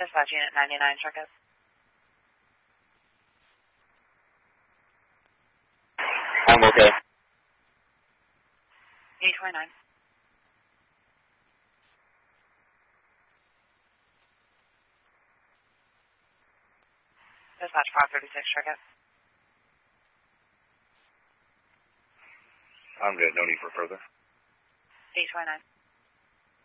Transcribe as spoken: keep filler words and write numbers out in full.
Dispatch Unit ninety-nine, check-in. I'm okay. eight twenty-nine. Dispatch five thirty-six, check-in. I'm good. No need for further. eight twenty-nine.